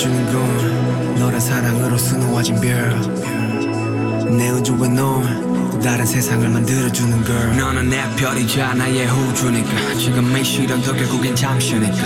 느껴주는 건 너란 사랑으로 수놓아진 별내 우주에 넌 또 다른 세상을 만들어주는 걸. 너는 내 별이자 나의 우주니까 지금 이 시련도 결국엔 잠시니까